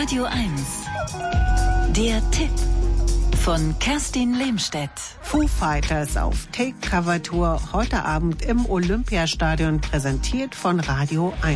Radio 1. Der Tipp von Kerstin Lehmstedt. Foo Fighters auf Take-Cover-Tour heute Abend im Olympiastadion, präsentiert von Radio 1.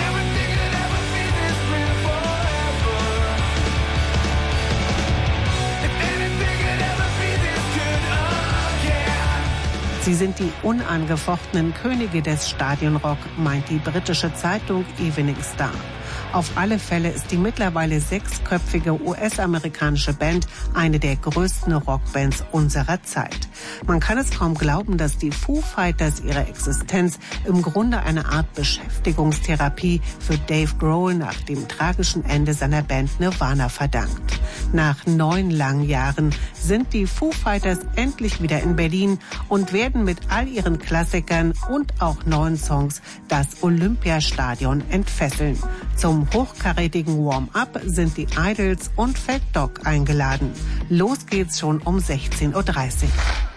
Sie sind die unangefochtenen Könige des Stadionrock, meint die britische Zeitung Evening Star. Auf alle Fälle ist die mittlerweile 6-köpfige US-amerikanische Band eine der größten Rockbands unserer Zeit. Man kann es kaum glauben, dass die Foo Fighters ihre Existenz im Grunde eine Art Beschäftigungstherapie für Dave Grohl nach dem tragischen Ende seiner Band Nirvana verdankt. Nach 9 langen Jahren sind die Foo Fighters endlich wieder in Berlin und werden mit all ihren Klassikern und auch neuen Songs das Olympiastadion entfesseln. Zum hochkarätigen Warm-up sind die Idols und Fat Dog eingeladen. Los geht's schon um 16:30 Uhr.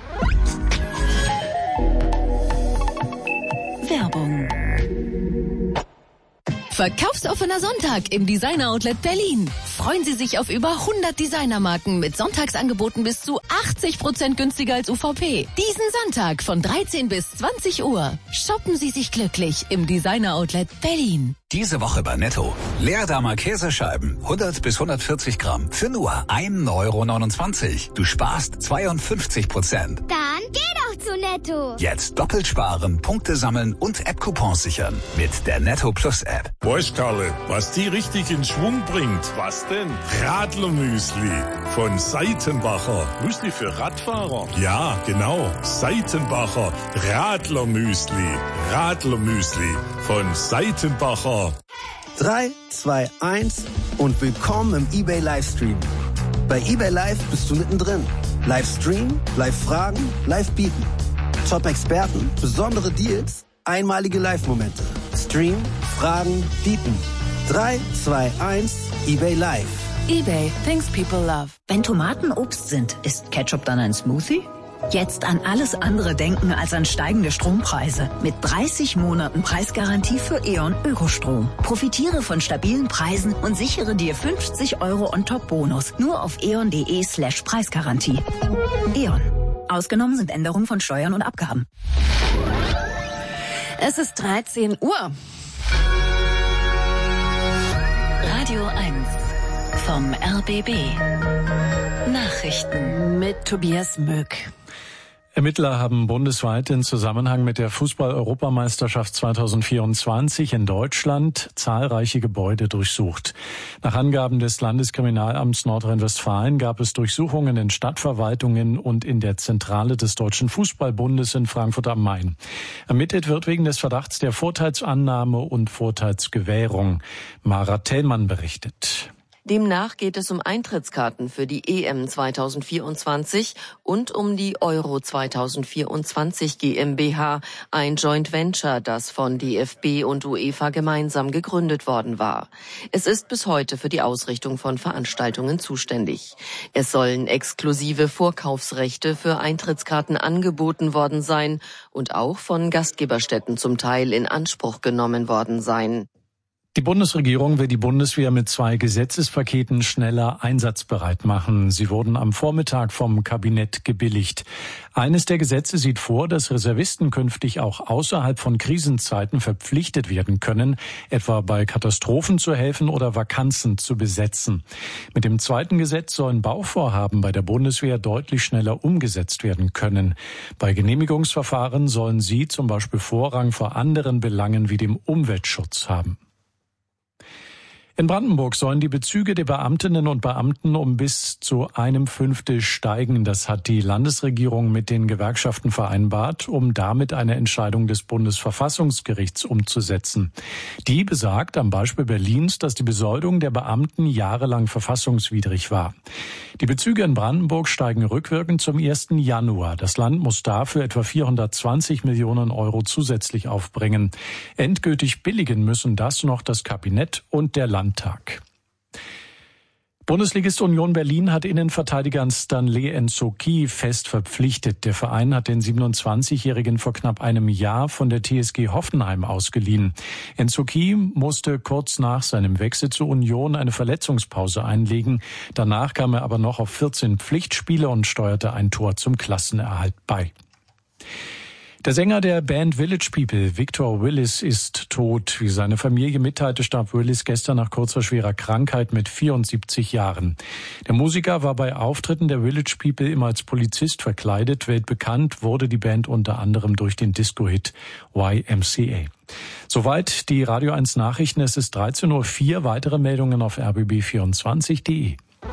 Werbung. Verkaufsoffener Sonntag im Designer Outlet Berlin. Freuen Sie sich auf über 100 Designermarken mit Sonntagsangeboten bis zu 80% günstiger als UVP. Diesen Sonntag von 13 bis 20 Uhr. Shoppen Sie sich glücklich im Designer Outlet Berlin. Diese Woche bei Netto. Leerdammer Käsescheiben, 100 bis 140 Gramm, für nur 1,29 €. Du sparst 52%. Dann geh doch zu Netto. Jetzt doppelt sparen, Punkte sammeln und App-Coupons sichern mit der Netto Plus App. Weißt, Karle, was die richtig in Schwung bringt? Was denn? Radlermüsli von Seitenbacher. Müsli für Radfahrer? Ja, genau. Seitenbacher Radlermüsli. Radlermüsli von Seitenbacher. 3, 2, 1 und willkommen im eBay Livestream. Bei eBay Live bist du mittendrin. Livestream, Live-Fragen, Live-Bieten. Top-Experten, besondere Deals, einmalige Live-Momente. Stream, Fragen, Bieten. 3, 2, 1, eBay Live. eBay, things people love. Wenn Tomaten Obst sind, ist Ketchup dann ein Smoothie? Jetzt an alles andere denken als an steigende Strompreise. Mit 30 Monaten Preisgarantie für E.ON Ökostrom. Profitiere von stabilen Preisen und sichere dir 50 € on-top-Bonus. Nur auf eon.de/Preisgarantie. E.ON. Ausgenommen sind Änderungen von Steuern und Abgaben. Es ist 13 Uhr. Radio 1 vom RBB. Nachrichten Mit Tobias Möck. Ermittler haben bundesweit in Zusammenhang mit der Fußball-Europameisterschaft 2024 in Deutschland zahlreiche Gebäude durchsucht. Nach Angaben des Landeskriminalamts Nordrhein-Westfalen gab es Durchsuchungen in Stadtverwaltungen und in der Zentrale des Deutschen Fußballbundes in Frankfurt am Main. Ermittelt wird wegen des Verdachts der Vorteilsannahme und Vorteilsgewährung. Mara Thälmann berichtet. Demnach geht es um Eintrittskarten für die EM 2024 und um die Euro 2024 GmbH, ein Joint Venture, das von DFB und UEFA gemeinsam gegründet worden war. Es ist bis heute für die Ausrichtung von Veranstaltungen zuständig. Es sollen exklusive Vorkaufsrechte für Eintrittskarten angeboten worden sein und auch von Gastgeberstätten zum Teil in Anspruch genommen worden sein. Die Bundesregierung will die Bundeswehr mit 2 Gesetzespaketen schneller einsatzbereit machen. Sie wurden am Vormittag vom Kabinett gebilligt. Eines der Gesetze sieht vor, dass Reservisten künftig auch außerhalb von Krisenzeiten verpflichtet werden können, etwa bei Katastrophen zu helfen oder Vakanzen zu besetzen. Mit dem zweiten Gesetz sollen Bauvorhaben bei der Bundeswehr deutlich schneller umgesetzt werden können. Bei Genehmigungsverfahren sollen sie zum Beispiel Vorrang vor anderen Belangen wie dem Umweltschutz haben. In Brandenburg sollen die Bezüge der Beamtinnen und Beamten um bis zu 1/5 steigen. Das hat die Landesregierung mit den Gewerkschaften vereinbart, um damit eine Entscheidung des Bundesverfassungsgerichts umzusetzen. Die besagt am Beispiel Berlins, dass die Besoldung der Beamten jahrelang verfassungswidrig war. Die Bezüge in Brandenburg steigen rückwirkend zum 1. Januar. Das Land muss dafür etwa 420 Millionen € zusätzlich aufbringen. Endgültig billigen müssen das noch das Kabinett und der Landtag. Bundesligist Union Berlin hat Innenverteidiger Stanley Nsoki fest verpflichtet. Der Verein hat den 27-Jährigen vor knapp einem Jahr von der TSG Hoffenheim ausgeliehen. Nsoki musste kurz nach seinem Wechsel zur Union eine Verletzungspause einlegen. Danach kam er aber noch auf 14 Pflichtspiele und steuerte ein Tor zum Klassenerhalt bei. Der Sänger der Band Village People, Victor Willis, ist tot. Wie seine Familie mitteilte, starb Willis gestern nach kurzer schwerer Krankheit mit 74 Jahren. Der Musiker war bei Auftritten der Village People immer als Polizist verkleidet. Weltbekannt wurde die Band unter anderem durch den Disco-Hit YMCA. Soweit die Radio 1 Nachrichten. Es ist 13:04 Uhr. Weitere Meldungen auf rbb24.de.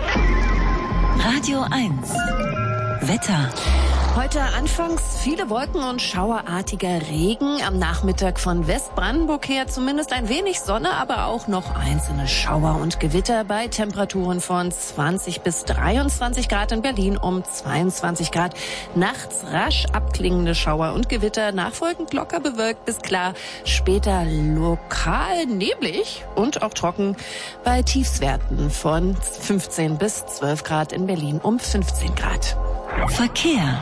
Radio 1 Wetter. Heute anfangs viele Wolken und schauerartiger Regen. Am Nachmittag von Westbrandenburg her zumindest ein wenig Sonne, aber auch noch einzelne Schauer und Gewitter bei Temperaturen von 20 bis 23 Grad in Berlin, um 22 Grad. Nachts rasch abklingende Schauer und Gewitter, nachfolgend locker bewölkt bis klar, später lokal neblig und auch trocken bei Tiefstwerten von 15 bis 12 Grad in Berlin, um 15 Grad. Verkehr.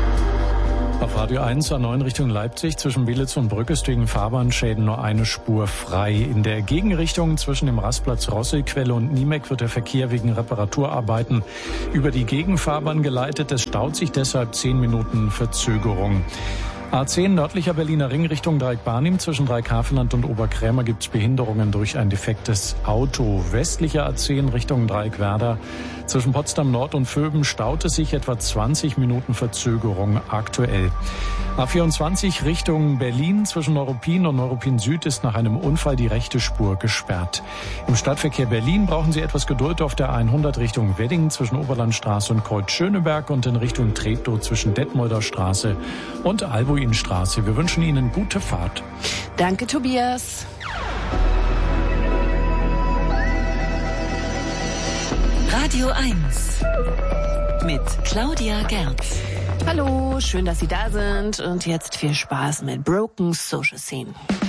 Auf Radio 1 A9 Richtung Leipzig zwischen Belitz und Brück ist wegen Fahrbahnschäden nur eine Spur frei. In der Gegenrichtung zwischen dem Rastplatz Rosselquelle und Niemek wird der Verkehr wegen Reparaturarbeiten über die Gegenfahrbahn geleitet. Es staut sich deshalb 10 Minuten Verzögerung. A10 nördlicher Berliner Ring Richtung Dreieck-Barnim. Zwischen Dreieck-Havelland und Oberkrämer gibt es Behinderungen durch ein defektes Auto. Westlicher A10 Richtung Dreieck-Werder. Zwischen Potsdam Nord und Vöben staut es sich etwa 20 Minuten Verzögerung aktuell. A24 Richtung Berlin. Zwischen Neuruppin und Neuruppin Süd ist nach einem Unfall die rechte Spur gesperrt. Im Stadtverkehr Berlin brauchen Sie etwas Geduld auf der 100 Richtung Wedding zwischen Oberlandstraße und Kreuz-Schöneberg und in Richtung Treptow zwischen Detmolder Straße und Albuinstraße. Wir wünschen Ihnen gute Fahrt. Danke, Tobias. Radio 1 mit Claudia Gerz. Hallo, schön, dass Sie da sind und jetzt viel Spaß mit Broken Social Scene.